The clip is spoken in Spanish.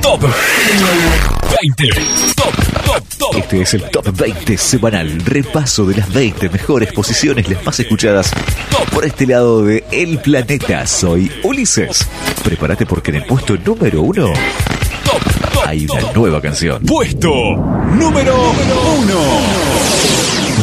Top 20. Top. Este es el Top 20 semanal. Repaso de las 20 mejores posiciones, las más escuchadas por este lado de El Planeta. Soy Ulises. Prepárate porque en el puesto número 1 hay una nueva canción. Puesto número 1.